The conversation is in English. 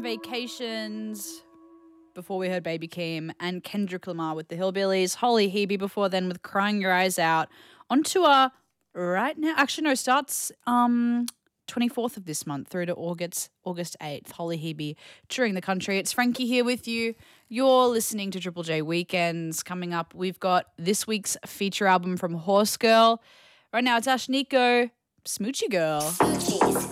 Vacations before we heard Baby Keem, and Kendrick Lamar with the Hillbillies. Holly Hebe before then with Crying Your Eyes Out. On tour right now. Actually, no, starts 24th of this month through to August 8th. Holly Hebe touring the country. It's Frankie here with you. You're listening to Triple J Weekends. Coming up, we've got this week's feature album from Horse Girl. Right now, it's Ash Nico, Smoochie Girl. Smoochies.